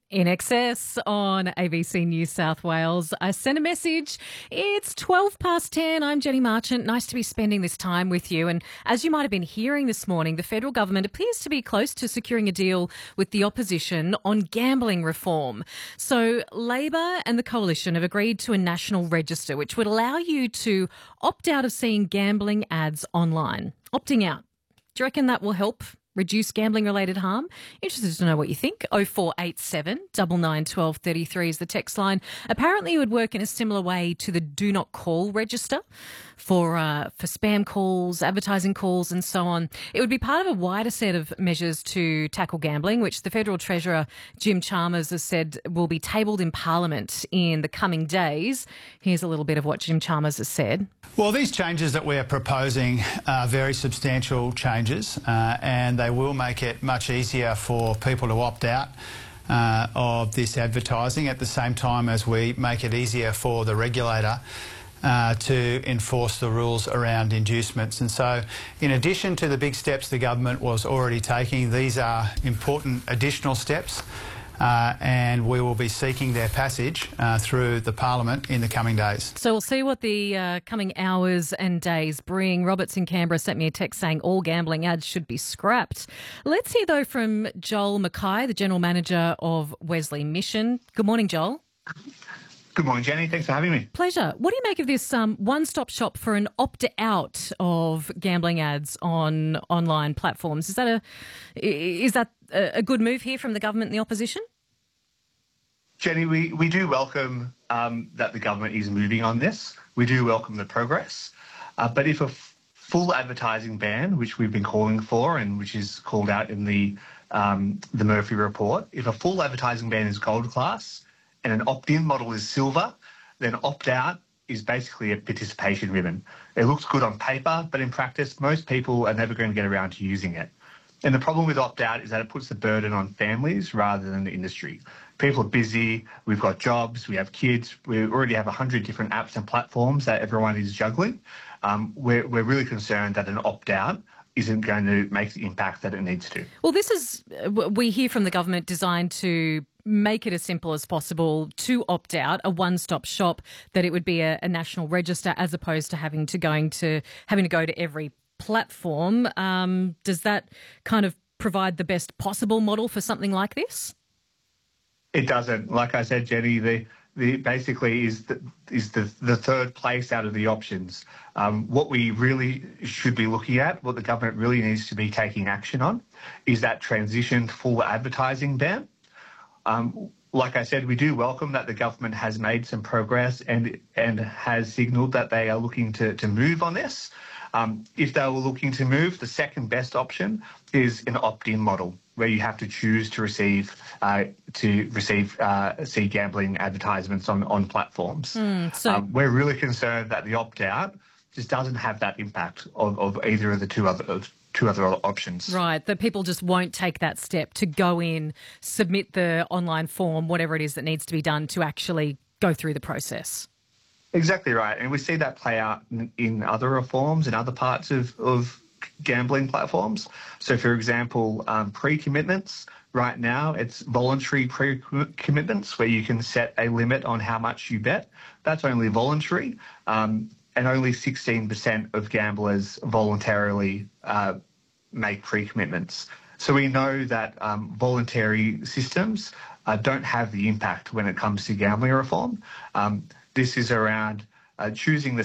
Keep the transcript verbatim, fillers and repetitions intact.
In Excess on A B C New South Wales. I sent a message. It's twelve past ten. I'm Jenny Marchant. Nice to be spending this time with you. And as you might have been hearing this morning, the federal government appears to be close to securing a deal with the opposition on gambling reform. So Labor and the Coalition have agreed to a national register which would allow you to opt out of seeing gambling ads online. Opting out. Do you reckon that will help reduce gambling-related harm? Interested to know what you think. oh four eight seven, nine nine, one two three three is the text line. Apparently it would work in a similar way to the Do Not Call register for uh, for spam calls, advertising calls and so on. It would be part of a wider set of measures to tackle gambling, which the Federal Treasurer Jim Chalmers has said will be tabled in Parliament in the coming days. Here's a little bit of what Jim Chalmers has said. Well, these changes that we're proposing are very substantial changes uh, and they will make it much easier for people to opt out uh, of this advertising at the same time as we make it easier for the regulator uh, to enforce the rules around inducements. And so in addition to the big steps the government was already taking, these are important additional steps. Uh, and we will be seeking their passage uh, through the Parliament in the coming days. So we'll see what the uh, coming hours and days bring. Roberts in Canberra sent me a text saying all gambling ads should be scrapped. Let's hear, though, from Joel Mackay, the General Manager of Wesley Mission. Good morning, Joel. Good morning, Jenny. Thanks for having me. Pleasure. What do you make of this um, one-stop shop for an opt-out of gambling ads on online platforms? Is that a is that a good move here from the government and the opposition? Jenny, we, we do welcome um, that the government is moving on this. We do welcome the progress. Uh, but if a f- full advertising ban, which we've been calling for and which is called out in the um, the Murphy report, if a full advertising ban is gold class and an opt-in model is silver, then opt-out is basically a participation ribbon. It looks good on paper, but in practice, most people are never going to get around to using it. And the problem with opt-out is that it puts the burden on families rather than the industry. People are busy, we've got jobs, we have kids, we already have one hundred different apps and platforms that everyone is juggling. Um, we're, we're really concerned that an opt-out isn't going to make the impact that it needs to. Well, this is, we hear from the government, designed to make it as simple as possible to opt out, a one-stop shop, that it would be a, a national register as opposed to having to going to having to go to every platform. Um, does that kind of provide the best possible model for something like this? It doesn't. Like I said, Jenny, the the basically is the, is the the third place out of the options. Um, what we really should be looking at, what the government really needs to be taking action on, is that transition to full advertising ban. Um, like I said, we do welcome that the government has made some progress and and has signalled that they are looking to, to move on this. Um, if they were looking to move, the second best option is an opt-in model where you have to choose to receive uh, to receive uh, see gambling advertisements on, on platforms. Mm, so um, we're really concerned that the opt-out just doesn't have that impact of, of either of the two other two other options. Right, that people just won't take that step to go in, submit the online form, whatever it is that needs to be done to actually go through the process. Exactly right. And we see that play out in, in other reforms and other parts of, of gambling platforms. So, for example, um, pre-commitments, right now it's voluntary pre-commitments where you can set a limit on how much you bet. That's only voluntary, um, and only sixteen percent of gamblers voluntarily uh, make pre-commitments. So we know that um, voluntary systems uh, don't have the impact when it comes to gambling reform. Um, This is around uh, choosing the